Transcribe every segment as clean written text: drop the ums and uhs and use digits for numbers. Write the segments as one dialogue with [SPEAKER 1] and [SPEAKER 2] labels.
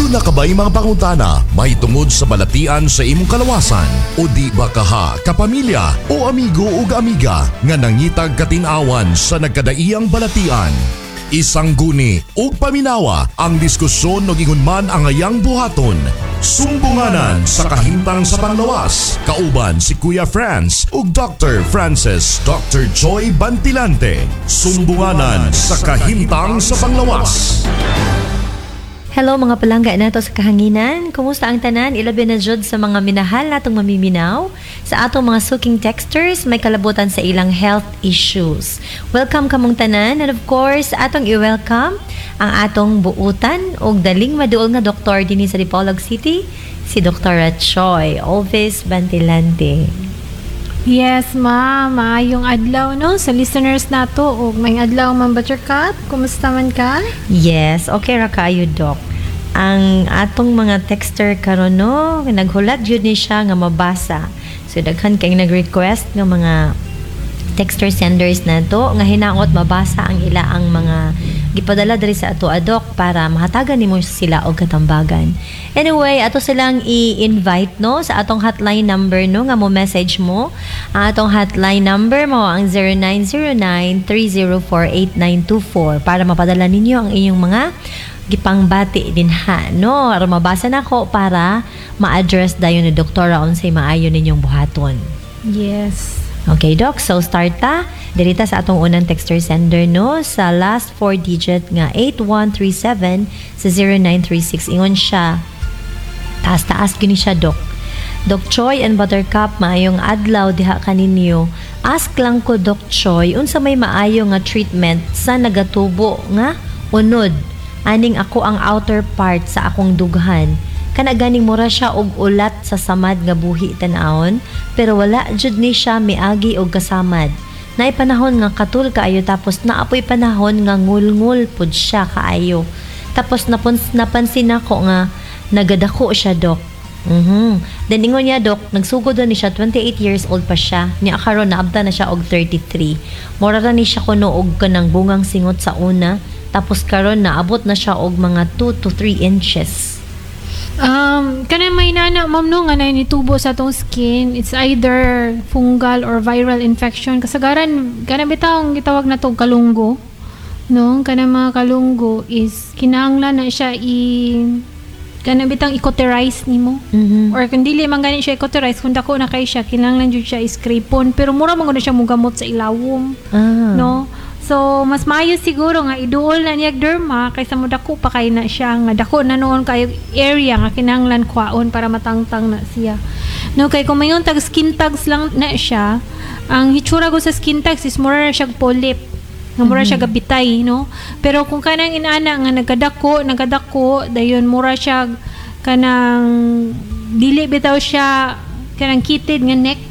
[SPEAKER 1] Doon na kabay mga pangutana, may tungod sa balatian sa imong kalawasan o di ba kaha, kapamilya o amigo o amiga nga nangitag katinawan sa nagkadaiyang balatian. Isang guni o paminawa ang diskusyon o gingunman ang ayang buhaton. Sumbunganan sa kahimtang sa panglawas. Kauban si Kuya Franz ug Dr. Francis Dr. Joy Bantilante. Sumbunganan sa kahimtang sa panglawas.
[SPEAKER 2] Hello mga palangga nato sa kahanginan. Kumusta ang tanan? Ilabi na jud sa mga minahal natong mamiminaw. Sa atong mga suking texters, may kalabutan sa ilang health issues. Welcome kamong tanan, and of course, atong i-welcome ang atong buutan og daling maduol nga doktor dinhi sa Dipolog City, si Dr. Choi Alves Bantilante.
[SPEAKER 3] Yes, ma'am. Maayong adlaw, no? Sa listeners nato, o may adlaw, Ma'am Buttercup. Kumusta man ka?
[SPEAKER 2] Yes, okay ra kayo, Doc. Ang atong mga texter karon, no, naghulat jud ni siya nga mabasa. So, daghan kay nag-request nga mga texter senders na to nga hinaot mabasa ang ila ang mga gipadala diri sa ato adok para mahatagan nimo sila og katambagan. Anyway, ato silang i-invite no sa atong hotline number no nga mo message mo. Ang atong hotline number mo ang 0909-304-8924 para mapadala ninyo ang inyong mga gipangbati din ha no. Aron mabasa nako para ma-address dayon ni doktora unsay maayo ninyong buhaton.
[SPEAKER 3] Yes.
[SPEAKER 2] Okay, Doc. So, start ta. Dirita sa atong unang texter sender, no? Sa last 4 digit nga 8137 sa 0936. Ingon siya. Taas-taas gini siya, Doc. Doc Choi and Buttercup, maayong adlaw diha kaninyo. Ask lang ko, Doc Choi, unsa may maayo nga treatment sa nagatubo nga unod. Aning ako ang outer part sa akong dughan. Kana ganing mura siya og ulat sa samad nga buhi tan-awon, pero wala jud ni siya miagi og kasamad. Naay panahon nga katul kaayo tapos naapoy panahon nga ngul-ngul pud siya kaayo. Tapos napansin nako nga nagadako siya, Doc. Then ingon niya, Doc, nagsugod na ni siya 28 years old pa siya. Niya karon naabta na siya og 33. Mura ra ni siya kuno og kanang bungang singot sa una, tapos karon naabot na siya og mga 2 to 3 inches.
[SPEAKER 3] Kanang may nana, ma'am, no, nga nitubo sa atong skin, it's either fungal or viral infection. Kasagaran, kanang bitawang gitawag na to kalunggo. No? Kanang mga kalunggo is, kinahanglan na siya kanang bitang i-cauterize nimo. Or kung dili man ganin siya i-cauterize, kung dako na kay siya, kinahanglan jud siya i-scrape-on. Pero mura man gud siya mugamot sa ilawom. No? So, mas maayo siguro nga iduol na niya derma kaysa mo dako pa kay na siya nga dako na noon kayo area nga kinahanglan kwaon para matangtang na siya. No, kay kung mayon tag skin tags lang na siya, ang hitsura ko sa skin tags is mura na siya polyp. Nga mura siya gabitay, no? Pero kung kanang inana nga nagadako, dayon mura siya kanang dili bitaw siya kanang kitid nga neck.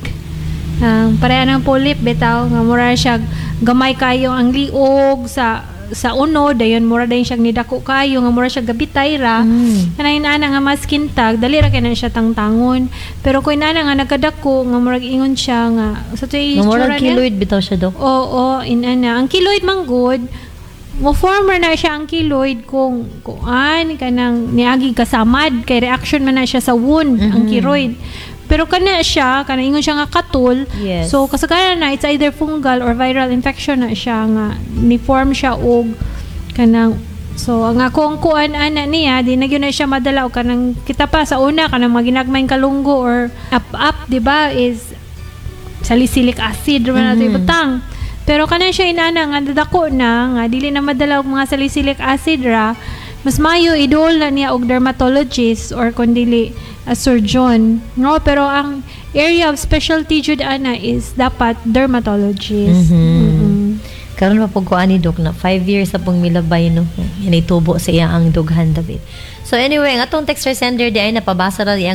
[SPEAKER 3] Pareha ng polyp bitaw nga mura siya gamay kayo ang liog sa uno dayon mura dayon siya nidako kayo nga mura siya gabitay ra kanang inana nga maskin tag dali ra kay na siya tangtangon, pero kung inana nga nagkadako nga mura ingon siya nga sa tuy
[SPEAKER 2] mura keloid bitaw siya, Doc.
[SPEAKER 3] Oo, inana ang keloid man good mo former na siya ang keloid kung kanang niagi kasamad kay reaction man na siya sa wound ang keloid. Pero kana ingon siya nga katul.
[SPEAKER 2] Yes.
[SPEAKER 3] So kasagaran na it's either fungal or viral infection na siya nga ni-form siya og kanang so nga kung kuan ana niya di na gyud na siya madala og kanang kita pa sa una kanang maginagmayng kalunggo or up di ba is salicylic acid man nato ibutang. Pero kana siya inana nga dadako na nga dili na madala og mga salicylic acid ra, mas mayo idol na niya og dermatologist or kun dili a surgeon, no? Pero ang area of specialty jud ana is dapat dermatologist.
[SPEAKER 2] Karon mapugkuan ni Doc na 5 years sa pong milabay no. Yan itubo sa iya ang dughan David. So anyway, ang atong texter sender di ay napabasa ra